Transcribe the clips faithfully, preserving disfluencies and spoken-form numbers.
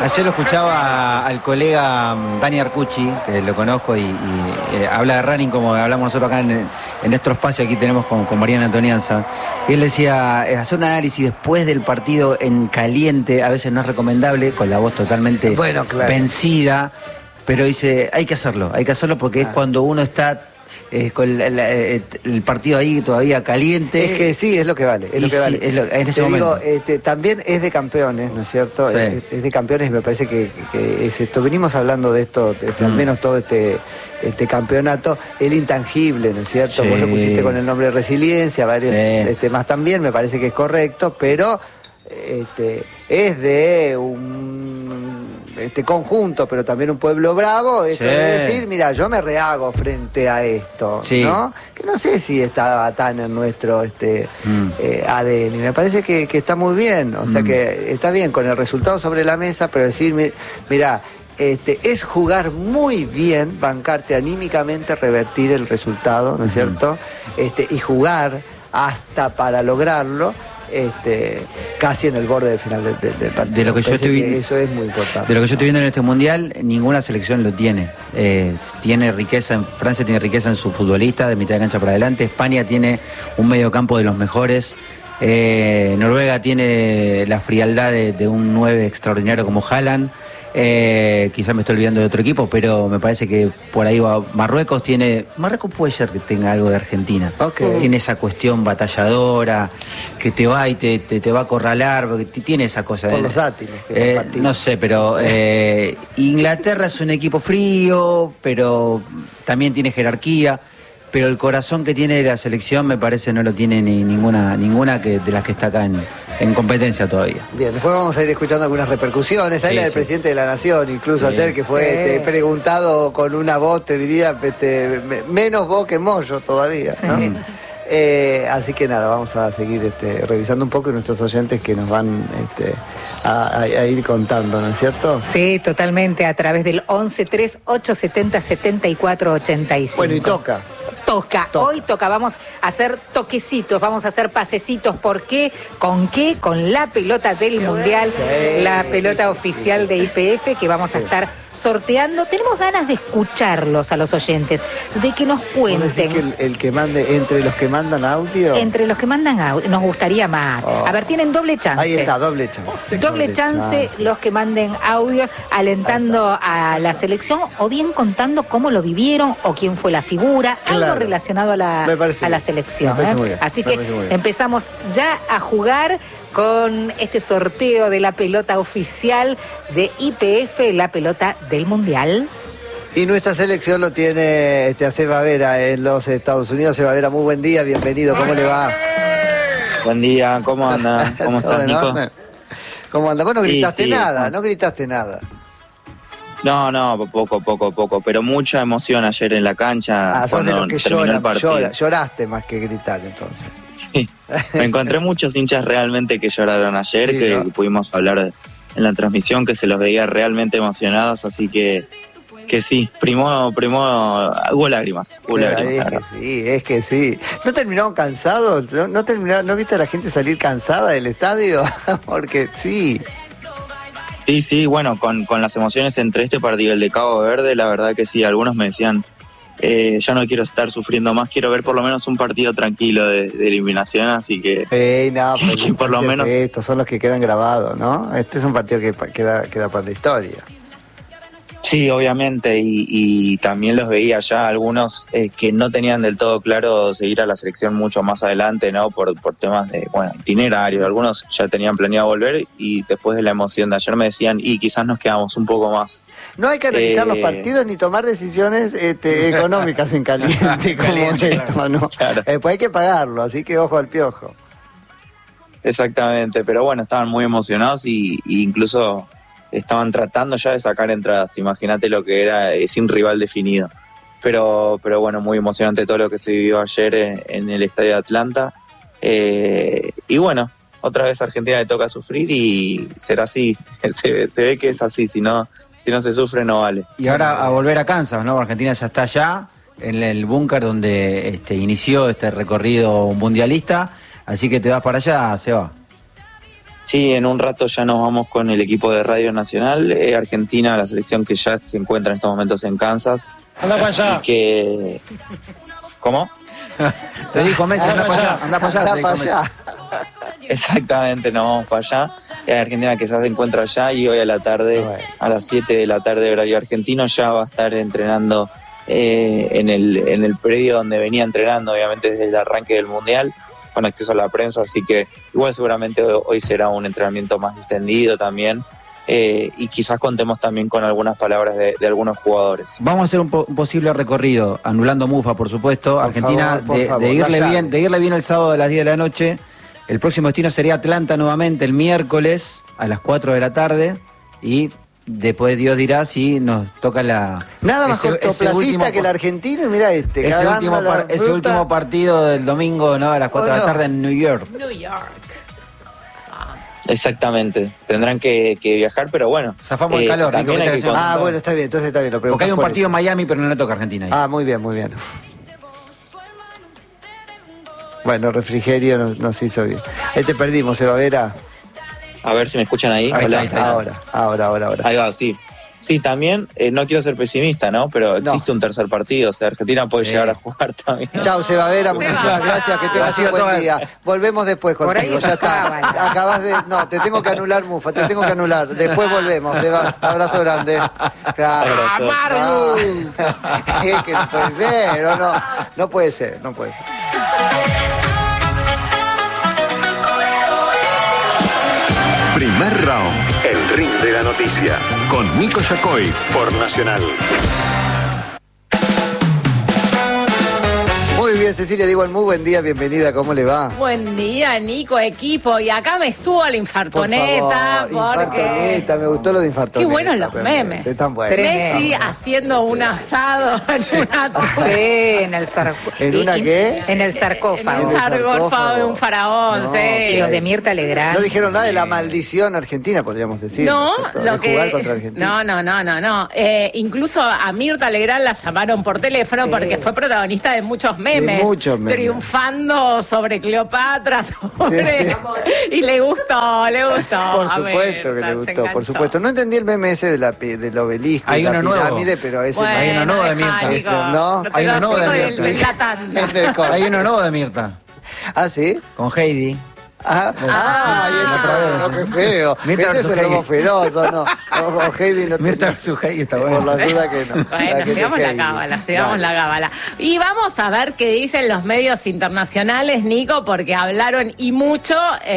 Ayer lo escuchaba al colega Dani Arcucci, que lo conozco, y, y eh, habla de running como hablamos nosotros acá en, en nuestro espacio. Aquí tenemos con, con Mariana Antonianza. Y él decía, eh, hacer un análisis después del partido en caliente a veces no es recomendable, con la voz totalmente bueno, claro. vencida, pero dice, hay que hacerlo, hay que hacerlo porque ah. es cuando uno está... Eh, con la, la, el partido ahí todavía caliente. Es que sí, es lo que vale. Es lo que sí, vale. Es lo, en ese Te momento. Digo, este, también es de campeones, ¿no es cierto? Sí. Es, es de campeones y me parece que, que es esto. Venimos hablando de esto, de, mm. al menos todo este, este campeonato, el intangible, ¿no es cierto? Sí. Vos lo pusiste con el nombre de resiliencia, varios sí. este, más también, me parece que es correcto, pero este, es de un este conjunto, pero también un pueblo bravo, esto sí. de decir, mira, yo me rehago frente a esto, sí. ¿no? Que no sé si estaba tan en nuestro este mm. eh, A D N, me parece que, que está muy bien, o sea mm. que está bien con el resultado sobre la mesa, pero decir, mira, este, es jugar muy bien, bancarte anímicamente, revertir el resultado, ¿no es mm. cierto? Este, y jugar hasta para lograrlo, Este, casi en el borde del final del, del partido. De lo que yo estoy viendo, eso es muy importante. De lo que yo estoy viendo en este mundial, ninguna selección lo tiene. Eh, tiene riqueza, en Francia tiene riqueza en su futbolista, de mitad de cancha para adelante. España tiene un mediocampo de los mejores. Eh, Noruega tiene la frialdad de, de un nueve extraordinario como Haaland. Eh, quizás me estoy olvidando de otro equipo, pero me parece que por ahí va. Marruecos tiene. Marruecos puede ser que tenga algo de Argentina. Okay. Tiene esa cuestión batalladora, que te va y te, te, te va a acorralar, porque tiene esa cosa. Por de, los dátiles. Eh, no sé, pero eh, Inglaterra es un equipo frío, pero también tiene jerarquía. Pero el corazón que tiene la selección me parece no lo tiene ni ninguna ninguna que de las que está acá en, en competencia todavía. Bien, después vamos a ir escuchando algunas repercusiones. Ahí sí, la del sí. presidente de la Nación, incluso sí. ayer que fue sí. te, preguntado con una voz, te diría, te, menos voz que Moyo todavía, sí. ¿no? Eh, así que nada, vamos a seguir este, revisando un poco y nuestros oyentes que nos van este, a, a, a ir contando, ¿no es cierto? Sí, totalmente, a través del once tres ocho setenta setenta y cuatro ochenta y cinco. Bueno, y toca. Toca. toca, hoy toca, vamos a hacer toquecitos, vamos a hacer pasecitos, ¿por qué? ¿Con qué? Con la pelota del Mundial, sí, la pelota sí, oficial sí, de I P F que vamos sí. a estar sorteando. Tenemos ganas de escucharlos a los oyentes, de que nos cuenten. Que el, el que mande, entre los que mandan audio. Entre los que mandan audio, nos gustaría más. Oh. A ver, tienen doble chance. Ahí está, doble chance. Doble, doble chance, chance los que manden audio alentando a la selección o bien contando cómo lo vivieron o quién fue la figura, claro. algo relacionado a la, a la selección. ¿eh? Así que empezamos ya a jugar con este sorteo de la pelota oficial de I P F, la pelota del Mundial. Y nuestra selección lo tiene este, a Seba Vera en los Estados Unidos. Seba Vera, muy buen día, bienvenido, ¿cómo le va? Buen día, ¿cómo anda? ¿Cómo estás, Nico? ¿Cómo anda? Vos no gritaste sí, sí. nada, no gritaste nada. No, no, poco, poco, poco, pero mucha emoción ayer en la cancha. Ah, sos de los que lloran, llora, lloraste más que gritar entonces. Sí, me encontré muchos hinchas realmente que lloraron ayer, sí, que, ¿no? que pudimos hablar en la transmisión, que se los veía realmente emocionados, así que que sí, primó, primó, hubo lágrimas, hubo lágrimas. Es que sí, es que sí. ¿No terminaron cansados? ¿No, no terminaron, no viste a la gente salir cansada del estadio? Porque sí. Sí, sí, bueno, con, con las emociones entre este partido y el de Cabo Verde, la verdad que sí, algunos me decían, eh, ya no quiero estar sufriendo más, quiero ver por lo menos un partido tranquilo de, de eliminación, así que, hey, no, que por lo menos... Estos son los que quedan grabados, ¿no? Este es un partido que queda, queda para la historia. Sí, obviamente, y, y también los veía ya algunos eh, que no tenían del todo claro seguir a la selección mucho más adelante, ¿no? Por, por temas de, bueno, itinerario. Algunos ya tenían planeado volver y después de la emoción de ayer me decían, y quizás nos quedamos un poco más. No hay que analizar eh... los partidos ni tomar decisiones este, económicas en caliente como esto, ¿no? Claro. Eh, pues hay que pagarlo, así que ojo al piojo. Exactamente, pero bueno, estaban muy emocionados y, y incluso... estaban tratando ya de sacar entradas, imagínate lo que era eh, sin rival definido. Pero pero bueno, muy emocionante todo lo que se vivió ayer en, en el Estadio de Atlanta. Eh, y bueno, otra vez Argentina le toca sufrir y será así, se, se ve que es así, si no, si no se sufre no vale. Y ahora a volver a Kansas, ¿no? Argentina ya está allá, en el búnker donde este, inició este recorrido mundialista, así que te vas para allá, Seba. Sí, en un rato ya nos vamos con el equipo de Radio Nacional, eh, Argentina, la selección que ya se encuentra en estos momentos en Kansas. Anda para allá. Y que... ¿Cómo? Te dijo Messi, anda para allá, anda para allá. Anda para allá. Exactamente, nos vamos para allá. Es Argentina que ya se encuentra allá y hoy a la tarde, bueno. a las siete de la tarde, horario argentino, ya va a estar entrenando eh, en, el, en el predio donde venía entrenando, obviamente desde el arranque del Mundial, con acceso a la prensa, así que igual seguramente hoy será un entrenamiento más extendido también. Eh, y quizás contemos también con algunas palabras de, de algunos jugadores. Vamos a hacer un, po un posible recorrido, anulando Mufa, por supuesto. Por Argentina, favor, por de, favor, de, irle bien, de irle bien el sábado a las diez de la noche. El próximo destino sería Atlanta nuevamente el miércoles a las cuatro de la tarde. Y después Dios dirá si nos toca la... Nada más cortoplacista que el argentino, y mira este. Ese, último, par, ese último partido del domingo, ¿no? A las cuatro oh, de la tarde no. en New York. New York. Exactamente, tendrán que, que viajar, pero bueno. Zafamos el eh, calor, Nico, que que Ah, bueno, está bien, entonces está bien. Lo Porque hay un partido en Miami, pero no le toca a Argentina. Ahí. Ah, muy bien, muy bien. Bueno, refrigerio nos, nos hizo bien. Este perdimos, Eva Vera. A ver si me escuchan ahí. ahí, está, ahí está. Ahora, ahora, ahora, ahora. Ahí va, sí. Sí, también, eh, no quiero ser pesimista, ¿no? Pero existe no. un tercer partido, o sea, Argentina puede sí. llegar a jugar también. Chau, Seba Vera, muchísimas gracias, que tengas un buen día. Volvemos después contigo, ya está. Acabas de... No, te tengo que anular, Mufa, te tengo que anular. Después volvemos, Seba. Abrazo grande. Claro. ¡Amargo! Es que no puede ser, no, no, no puede ser, no puede ser. Primer round, el ring de la noticia, con Nico Yacoy por Nacional. Muy bien, Cecilia, digo, muy buen día, bienvenida, ¿cómo le va? Buen día, Nico, equipo, y acá me subo a la infartoneta. Por favor, porque... Infartoneta, me gustó lo de infartoneta. Qué buenos los memes. Están buenos. Messi haciendo un asado en una... Sí, en el sarcófago. ¿En una qué? En el sarcófago. En un sarcófago de un faraón, no, sí. Y los de Mirta Legrand. No dijeron nada de la maldición argentina, podríamos decir. No, ¿no? lo que... jugar contra Argentina. No, no, no, no, no. Eh, incluso a Mirta Legrand la llamaron por teléfono sí. porque fue protagonista de muchos memes. De muchos memes. Triunfando sobre Cleopatra, sobre... Sí, sí. Y le gustó, le gustó. Por supuesto ver, que le gustó, por supuesto. No entendí el meme ese de la, del obelisco, hay uno nuevo. Pirámide, pero ese bueno, hay uno nuevo de Mirta. Este, ¿no? Hay uno nuevo de Mirta. Hay uno nuevo de Mirta. ¿Ah, sí? Con Heidi. Ah, ah, ah no, qué feo. Mirta es un lobo feroz, ¿o no? O, o Heidi no Mirta versus Heidi está bueno. Por la duda que no. Bueno, sigamos la cábala, sigamos la cábala. Y vamos a ver qué dicen los medios internacionales, Nico, porque hablaron y mucho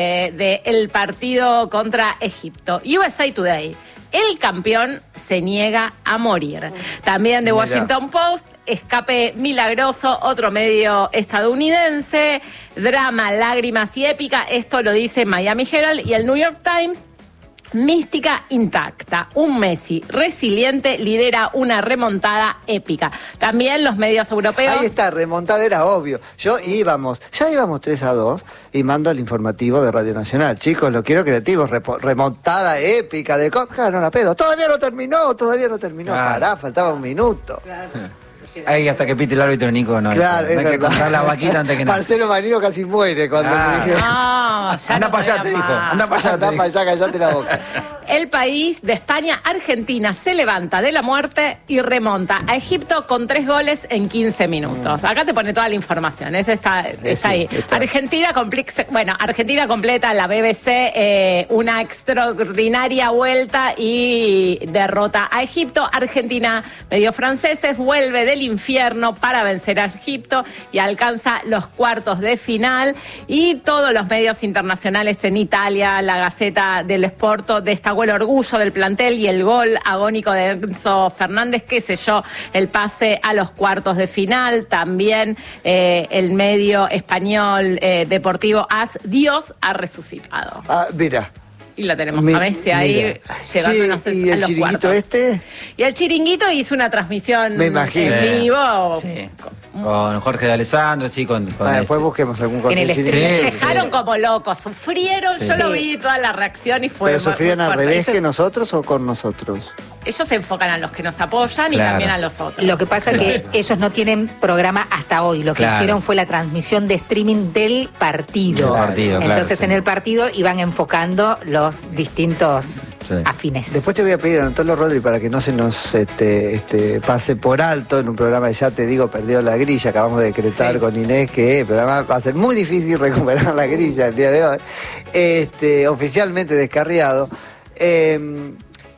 eh, del partido contra Egipto. U S A Today. El campeón se niega a morir. También de Washington Post, escape milagroso, otro medio estadounidense, drama, lágrimas y épica, esto lo dice Miami Herald y el New York Times. Mística intacta. Un Messi resiliente lidera una remontada épica. También los medios europeos... Ahí está, remontada era obvio. Yo íbamos, ya íbamos tres a dos y mando al informativo de Radio Nacional. Chicos, lo quiero creativo, remontada épica de Copa. No la pedo. Todavía no terminó, todavía no terminó. Claro. Pará, faltaba un minuto. Claro. Ahí hasta que pite el árbitro, Nico, no. Claro, no hay verdad. que contar la vaquita antes que nada. Marcelo Marino casi muere cuando ah, me dije no, ya anda no para allá, te dijo. Anda para allá, anda para allá, callate la boca. El país de España, Argentina, se levanta de la muerte y remonta a Egipto con tres goles en quince minutos. Acá te pone toda la información, esa está, está ahí. Está. Argentina, bueno, Argentina completa la B B C eh, una extraordinaria vuelta y derrota a Egipto. Argentina, medio franceses, vuelve del infierno para vencer a Egipto y alcanza los cuartos de final. Y todos los medios internacionales en Italia, la Gaceta dello Sport destacó el orgullo del plantel y el gol agónico de Enzo Fernández que selló el pase a los cuartos de final. También eh, el medio español eh, deportivo A S, Dios ha resucitado. Ah, mira. Y la tenemos Mi, a Messi ahí llevándonos sí, ¿y a el los chiringuito cuartos. Este? Y el chiringuito hizo una transmisión Me imagino. en vivo. Sí. Con Jorge de Alessandro, sí, con... con ah, después este. busquemos algún en el chiringuito. sí, dejaron sí. como locos, sufrieron, sí. yo lo vi, toda la reacción y fue... ¿Pero sufrían fue al fuerte. revés Eso que nosotros o con nosotros? ellos se enfocan a los que nos apoyan, claro, y también a los otros. Lo que pasa es que ellos no tienen programa hasta hoy. Lo que claro. hicieron fue la transmisión de streaming del partido. Del partido, Entonces claro, en el partido iban enfocando los distintos sí. afines. Después te voy a pedir a Antonio Rodri para que no se nos este, este, pase por alto en un programa que ya te digo, perdió la grilla. Acabamos de decretar sí. con Inés que el programa va a ser muy difícil recuperar la grilla el día de hoy. Este, oficialmente descarriado. Eh,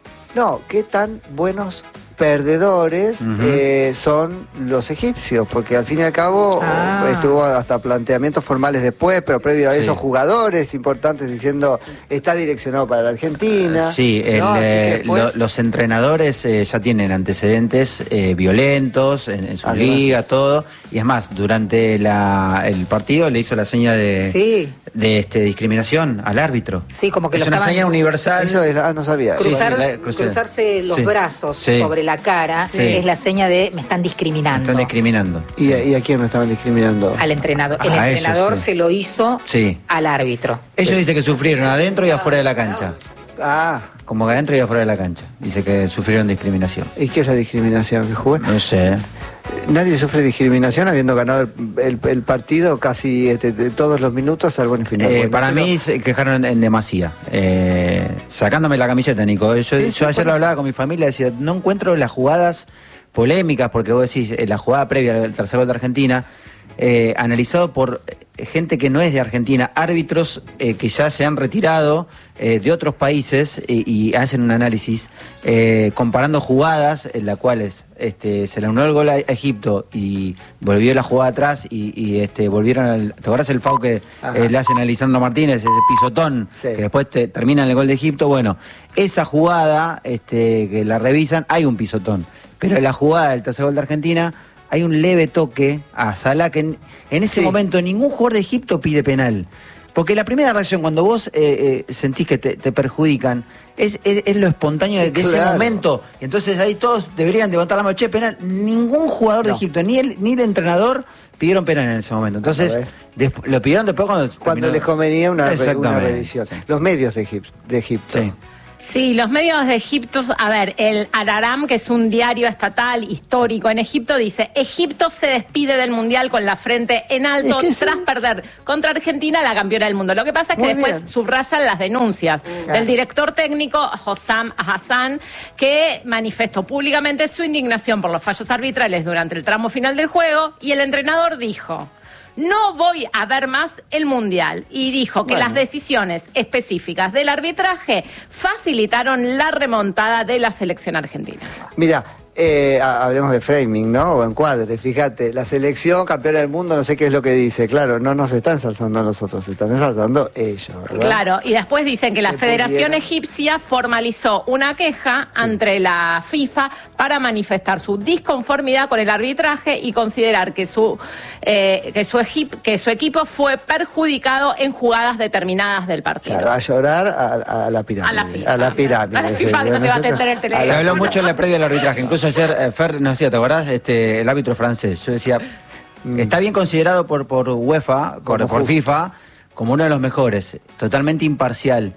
no, qué tan buenos perdedores uh-huh. eh, son los egipcios, porque al fin y al cabo ah. estuvo hasta planteamientos formales después, pero previo a sí. esos jugadores importantes diciendo está direccionado para la Argentina. Sí, el, ¿no? eh, después... lo, los entrenadores eh, ya tienen antecedentes eh, violentos en, en sus ligas, todo, y es más, durante la, el partido le hizo la seña de, sí. de este, discriminación al árbitro. Sí, como que es lo una estaban... seña universal. Eso es, ah, no sabía. Cruzar, sí, la, cruzarse los sí. brazos sí. sobre la cara sí. es la seña de me están discriminando. Me están discriminando. ¿Y, sí. ¿Y a quién me estaban discriminando? Al entrenador. El ah, entrenador sí. se lo hizo sí. al árbitro. Ellos sí. dicen que sufrieron adentro y afuera de la cancha. Ah. Como que adentro y afuera de la cancha. Dice que sufrieron discriminación. ¿Y qué es la discriminación que jugué? No sé. Nadie sufre discriminación habiendo ganado el, el, el partido casi este, de todos los minutos, salvo en el final. Eh, bueno, para pero... mí se quejaron en demasía. Eh, sacándome la camiseta, Nico. Yo, sí, yo sí, ayer lo hablaba con mi familia, decía, no encuentro las jugadas polémicas, porque vos decís, la jugada previa al tercer gol de Argentina, eh, analizado por gente que no es de Argentina, árbitros eh, que ya se han retirado eh, de otros países eh, y hacen un análisis eh, comparando jugadas en las cuales este, se le anuló el gol a Egipto y volvió la jugada atrás y, y este, volvieron al... ¿Te acuerdas el foul que eh, le hacen a Lisandro Martínez, ese pisotón, sí. que después te, termina en el gol de Egipto? Bueno, esa jugada este, que la revisan, hay un pisotón, pero en la jugada del tercer gol de Argentina hay un leve toque a Salah que en, en ese sí. momento ningún jugador de Egipto pide penal. Porque la primera reacción cuando vos eh, eh, sentís que te, te perjudican es, es, es lo espontáneo de, de claro. ese momento. Y entonces ahí todos deberían levantar la mano, che, penal. Ningún jugador no. de Egipto, ni el, ni el entrenador pidieron penal en ese momento. Entonces desp- lo pidieron después cuando... Cuando terminó... les convenía una, re, una revisión. Sí. Los medios de Egipto. De Egipto. Sí. Sí, los medios de Egipto, a ver, el Al-Aram, que es un diario estatal histórico en Egipto, dice, Egipto se despide del Mundial con la frente en alto es tras sí. perder contra Argentina, la campeona del mundo. Lo que pasa es que Muy después bien. subrayan las denuncias claro. del director técnico Hossam Hassan, que manifestó públicamente su indignación por los fallos arbitrales durante el tramo final del juego, y el entrenador dijo... No voy a ver más el Mundial. Y dijo que bueno. las decisiones específicas del arbitraje facilitaron la remontada de la selección argentina. Mira, eh, hablemos de framing, ¿no? O encuadre, fíjate, la selección campeona del mundo, no sé qué es lo que dice. Claro, no nos están ensalzando a nosotros, se están ensalzando ellos, ¿verdad? Claro, y después dicen que la Federación Egipcia formalizó una queja sí. ante la FIFA para manifestar su disconformidad con el arbitraje y considerar que su, eh, que su, egip, que su equipo fue perjudicado en jugadas determinadas del partido. Claro, a llorar a, a la pirámide. A la FIFA. A la pirámide. A la FIFA que no te va a atender el teléfono. Se habló mucho en la previa del arbitraje, incluso ayer eh, Fer nos decía, ¿te acordás? Este, el árbitro francés, yo decía, mm. está bien considerado por, por UEFA, por, por FIFA, como uno de los mejores, totalmente imparcial.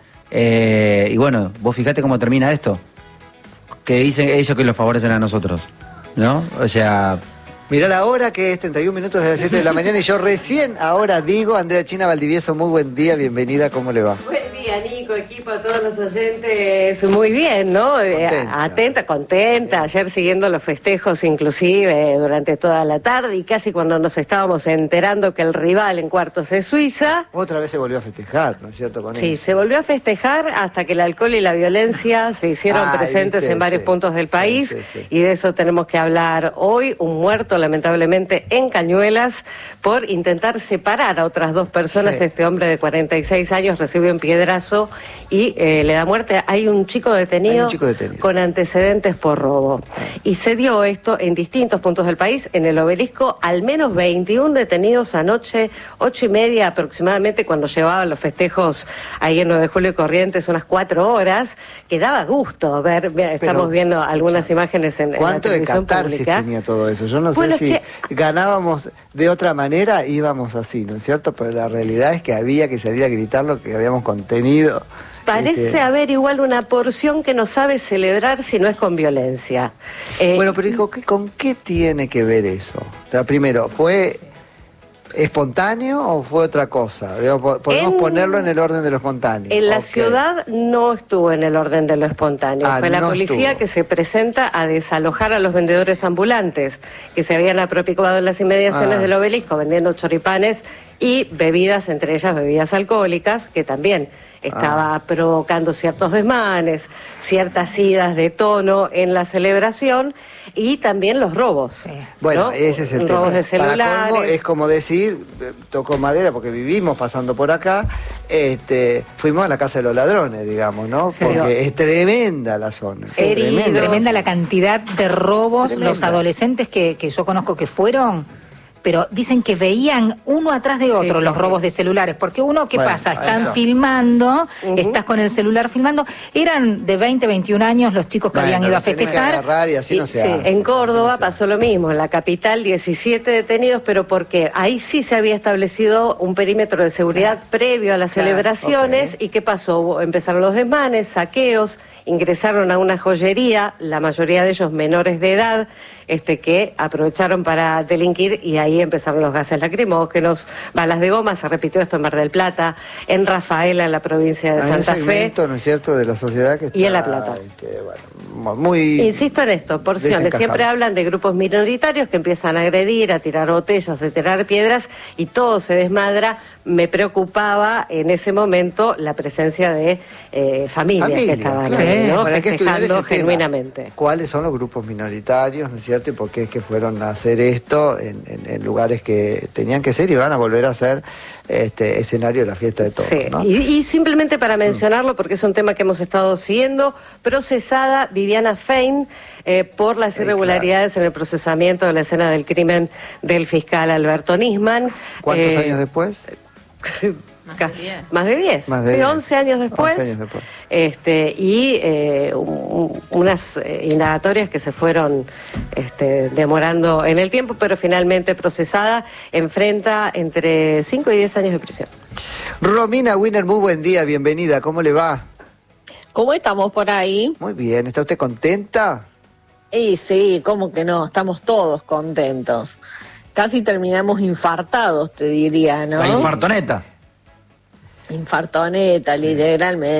Eh, y bueno, vos fijate cómo termina esto, que dicen ellos que los favorecen a nosotros, ¿no? O sea... Mirá la hora que es treinta y un minutos de las siete de la mañana y yo recién ahora digo, Andrea China Valdivieso, muy buen día, bienvenida, ¿cómo le va? Buen día, Nico, equipo, a todos los oyentes, muy bien, ¿no? Contenta. Atenta, contenta, sí. Ayer siguiendo los festejos inclusive durante toda la tarde y casi cuando nos estábamos enterando que el rival en cuartos es Suiza. Otra vez se volvió a festejar, ¿no es cierto? Con sí, eso. Se volvió a festejar hasta que el alcohol y la violencia se hicieron ah, presentes viste, en varios sí. puntos del país sí, sí, sí. y de eso tenemos que hablar hoy, un muerto lamentablemente en Cañuelas por intentar separar a otras dos personas. Sí. Este hombre de cuarenta y seis años recibe un piedrazo y eh, le da muerte. Hay un chico detenido, un chico detenido con antecedentes por robo. Sí. Y se dio esto en distintos puntos del país. En el Obelisco, al menos veintiún detenidos anoche, ocho y media aproximadamente, cuando llevaban los festejos ahí en nueve de julio y Corrientes, unas cuatro horas, que daba gusto ver. Estamos Pero, viendo algunas ya. imágenes en, en la televisión ¿Cuánto de catarsis tenía todo eso? Yo no bueno, sé si que... ganábamos de otra manera, íbamos así, ¿no es cierto? Pero la realidad es que había que salir a gritar lo que habíamos contenido Parece este... haber igual una porción que no sabe celebrar si no es con violencia. Eh, bueno, pero dijo, ¿con qué tiene que ver eso? O sea, primero, ¿fue espontáneo o fue otra cosa? Podemos en, ponerlo en el orden de lo espontáneo. En la okay. ciudad no estuvo en el orden de lo espontáneo. Ah, fue la no policía estuvo. que se presenta a desalojar a los vendedores ambulantes que se habían apropiado en las inmediaciones ah. del Obelisco vendiendo choripanes y bebidas, entre ellas bebidas alcohólicas, que también estaba ah. provocando ciertos desmanes, ciertas idas de tono en la celebración y también los robos. Sí. Bueno, ¿no? ese es el robos tema. de celulares. Para colmo, es como decir, tocó madera porque vivimos pasando por acá, este, fuimos a la casa de los ladrones, digamos, ¿no? Sí, porque no. es tremenda la zona. Sí, tremenda. tremenda la cantidad de robos, tremenda. Los adolescentes que, que yo conozco que fueron... pero dicen que veían uno atrás de otro sí, los sí, robos sí. de celulares, porque uno, ¿qué bueno, pasa? Están eso. filmando, uh-huh. estás con el celular filmando, eran de veinte, veintiún años los chicos que bueno, habían ido a festejar. Que y así y, no se sí. hace, en Córdoba no pasó lo mismo, en la capital diecisiete detenidos, pero porque ahí sí se había establecido un perímetro de seguridad claro. previo a las claro, celebraciones, okay. ¿y qué pasó? Empezaron los desmanes, saqueos, ingresaron a una joyería, la mayoría de ellos menores de edad, este que aprovecharon para delinquir y ahí empezaron los gases lacrimógenos, balas de goma. Se repitió esto en Mar del Plata, en Rafaela, en la provincia de Santa Fe. Segmento, ¿no es cierto?, de la sociedad que está... Y en La Plata. Este, bueno, muy... Insisto en esto, porciones. Siempre hablan de grupos minoritarios que empiezan a agredir, a tirar botellas, a tirar piedras y todo se desmadra. Me preocupaba en ese momento la presencia de eh, familias Familia, que estaban claro. ahí, ¿no? Bueno, festejando genuinamente. Tema. ¿Cuáles son los grupos minoritarios, no es cierto? Y por qué es que fueron a hacer esto en, en, en lugares que tenían que ser y van a volver a ser este escenario de la fiesta de todos, sí. ¿no? Y, y simplemente para mencionarlo, porque es un tema que hemos estado siguiendo, procesada Viviana Fein eh, por las irregularidades sí, claro. en el procesamiento de la escena del crimen del fiscal Alberto Nisman. ¿Cuántos eh, años después? Más de diez. Más de diez. Sí, once años después. once años después. Este, y eh, un, unas eh, indagatorias que se fueron este, demorando en el tiempo, pero finalmente procesada, enfrenta entre cinco y diez años de prisión. Romina Wiener, muy buen día, bienvenida, ¿cómo le va? ¿Cómo estamos por ahí? Muy bien, ¿está usted contenta? Y sí, ¿cómo que no? Estamos todos contentos. Casi terminamos infartados, te diría, ¿no? La infartoneta. Infartoneta, literalmente.